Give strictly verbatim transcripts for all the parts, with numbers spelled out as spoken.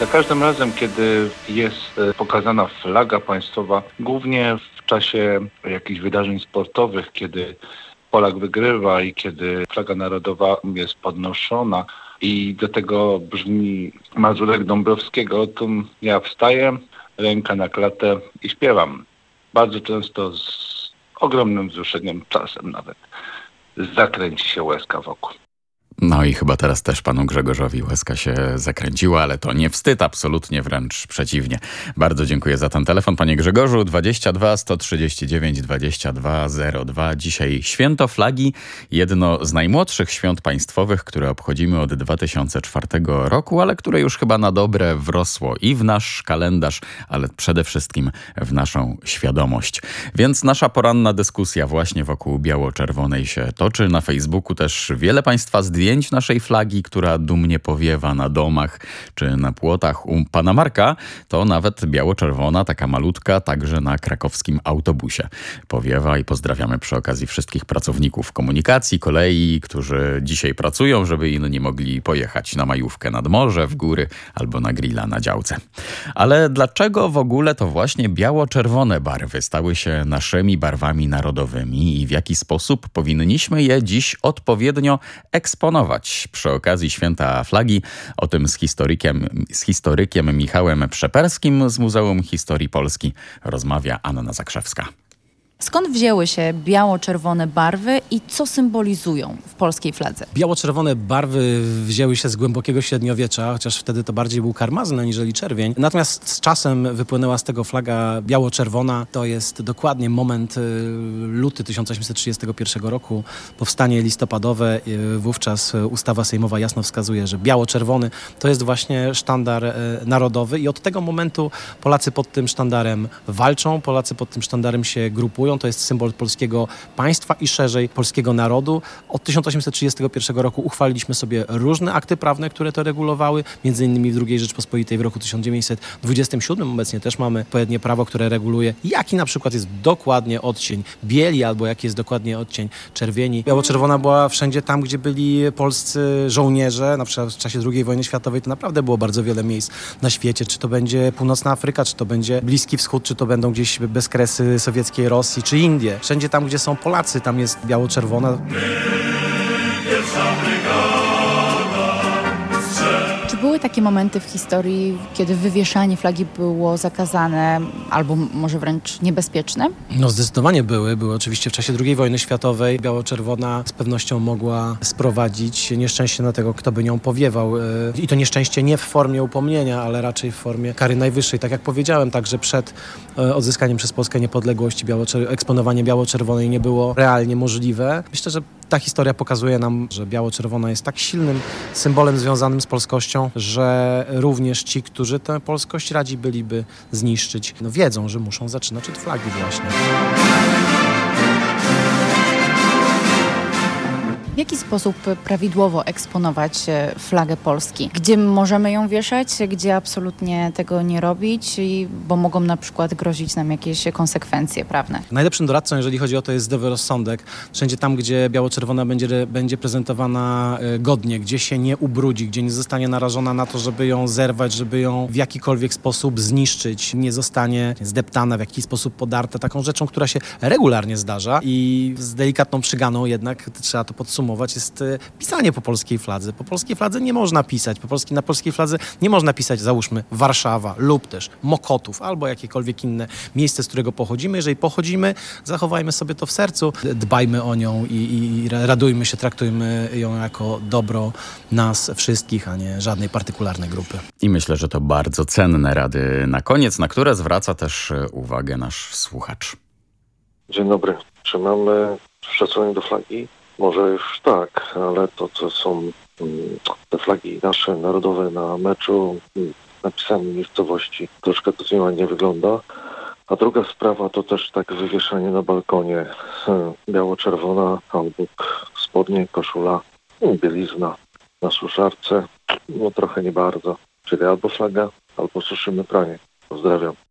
Za każdym razem, kiedy jest pokazana flaga państwowa, głównie w czasie jakichś wydarzeń sportowych, kiedy Polak wygrywa i kiedy flaga narodowa jest podnoszona i do tego brzmi Mazurek Dąbrowskiego, to ja wstaję, ręka na klatę i śpiewam. Bardzo często z ogromnym wzruszeniem, czasem nawet zakręci się łezka wokół. No i chyba teraz też panu Grzegorzowi łezka się zakręciła, ale to nie wstyd, absolutnie wręcz przeciwnie. Bardzo dziękuję za ten telefon, panie Grzegorzu. dwadzieścia dwa sto trzydzieści dziewięć dwadzieścia dwa zero dwa. Dzisiaj święto flagi, jedno z najmłodszych świąt państwowych, które obchodzimy od dwa tysiące czwartego roku, ale które już chyba na dobre wrosło i w nasz kalendarz, ale przede wszystkim w naszą świadomość. Więc nasza poranna dyskusja właśnie wokół biało-czerwonej się toczy. Na Facebooku też wiele państwa zdjęć naszej flagi, która dumnie powiewa na domach czy na płotach. U pana Marka to nawet biało-czerwona, taka malutka, także na krakowskim autobusie powiewa i pozdrawiamy przy okazji wszystkich pracowników komunikacji, kolei, którzy dzisiaj pracują, żeby inni mogli pojechać na majówkę nad morze, w góry albo na grilla na działce. Ale dlaczego w ogóle to właśnie biało-czerwone barwy stały się naszymi barwami narodowymi i w jaki sposób powinniśmy je dziś odpowiednio eksponować przy okazji Święta Flagi? O tym z historykiem, z historykiem Michałem Przeperskim z Muzeum Historii Polski rozmawia Anna Zakrzewska. Skąd wzięły się biało-czerwone barwy i co symbolizują w polskiej fladze? Biało-czerwone barwy wzięły się z głębokiego średniowiecza, chociaż wtedy to bardziej był karmazyn aniżeli czerwień. Natomiast z czasem wypłynęła z tego flaga biało-czerwona. To jest dokładnie moment luty tysiąc osiemset trzydziestego pierwszego roku, powstanie listopadowe. Wówczas ustawa sejmowa jasno wskazuje, że biało-czerwony to jest właśnie sztandar narodowy i od tego momentu Polacy pod tym sztandarem walczą, Polacy pod tym sztandarem się grupują. To jest symbol polskiego państwa i szerzej polskiego narodu. Od tysiąc osiemset trzydziestego pierwszego roku uchwaliliśmy sobie różne akty prawne, które to regulowały. Między innymi w drugiej Rzeczpospolitej w roku tysiąc dziewięćset dwudziestym siódmym obecnie też mamy odpowiednie prawo, które reguluje, jaki na przykład jest dokładnie odcień bieli albo jaki jest dokładnie odcień czerwieni. Biało-czerwona była wszędzie tam, gdzie byli polscy żołnierze. Na przykład w czasie drugiej wojny światowej to naprawdę było bardzo wiele miejsc na świecie. Czy to będzie Północna Afryka, czy to będzie Bliski Wschód, czy to będą gdzieś bezkresy sowieckiej Rosji, czy Indie. Wszędzie tam, gdzie są Polacy, tam jest biało-czerwona. Czy były takie momenty w historii, kiedy wywieszanie flagi było zakazane albo może wręcz niebezpieczne? No zdecydowanie były. Były oczywiście w czasie drugiej wojny światowej. Biało-czerwona z pewnością mogła sprowadzić nieszczęście na tego, kto by nią powiewał. I to nieszczęście nie w formie upomnienia, ale raczej w formie kary najwyższej. Tak jak powiedziałem, także przed odzyskaniem przez Polskę niepodległości biało-czer- eksponowanie biało-czerwonej nie było realnie możliwe. Myślę, że ta historia pokazuje nam, że biało-czerwona jest tak silnym symbolem związanym z polskością, że również ci, którzy tę polskość radzi byliby zniszczyć, no wiedzą, że muszą zaczynać od flagi właśnie. W jaki sposób prawidłowo eksponować flagę Polski? Gdzie możemy ją wieszać, gdzie absolutnie tego nie robić, bo mogą na przykład grozić nam jakieś konsekwencje prawne? Najlepszym doradcą, jeżeli chodzi o to, jest zdrowy rozsądek. Wszędzie tam, gdzie biało-czerwona będzie, będzie prezentowana godnie, gdzie się nie ubrudzi, gdzie nie zostanie narażona na to, żeby ją zerwać, żeby ją w jakikolwiek sposób zniszczyć, nie zostanie zdeptana, w jakiś sposób podarta. Taką rzeczą, która się regularnie zdarza i z delikatną przyganą jednak, trzeba to podsumować, jest pisanie po polskiej fladze. Po polskiej fladze nie można pisać. Po polskiej, na polskiej fladze nie można pisać, załóżmy, Warszawa lub też Mokotów albo jakiekolwiek inne miejsce, z którego pochodzimy. Jeżeli pochodzimy, zachowajmy sobie to w sercu, dbajmy o nią i, i radujmy się, traktujmy ją jako dobro nas wszystkich, a nie żadnej partykularnej grupy. I myślę, że to bardzo cenne rady na koniec, na które zwraca też uwagę nasz słuchacz. Dzień dobry. Czy mamy szacunek do flagi? Może już tak, ale to, co są te flagi nasze narodowe na meczu, napisami miejscowości, troszkę to nie wygląda. A druga sprawa to też tak wywieszanie na balkonie. Biało-czerwona albo spodnie, koszula, bielizna na suszarce. No trochę nie bardzo. Czyli albo flaga, albo suszymy pranie. Pozdrawiam.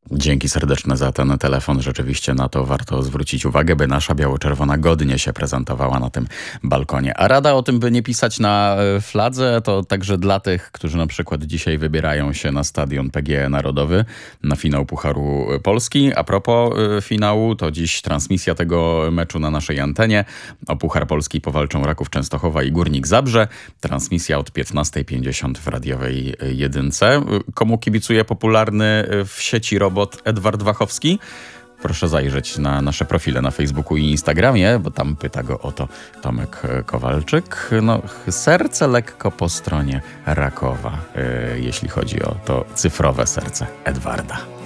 Dzięki serdeczne za ten telefon. Rzeczywiście na to warto zwrócić uwagę, by nasza biało-czerwona godnie się prezentowała na tym balkonie. A rada o tym, by nie pisać na fladze, to także dla tych, którzy na przykład dzisiaj wybierają się na stadion P G E Narodowy na finał Pucharu Polski. A propos finału, to dziś transmisja tego meczu na naszej antenie. O Puchar Polski powalczą Raków Częstochowa i Górnik Zabrze. Transmisja od piętnasta pięćdziesiąt w radiowej jedynce. Komu kibicuje popularny w sieci robot Edward Wachowski? Proszę zajrzeć na nasze profile na Facebooku i Instagramie, bo tam pyta go o to Tomek Kowalczyk. No, serce lekko po stronie Rakowa, yy, jeśli chodzi o to cyfrowe serce Edwarda.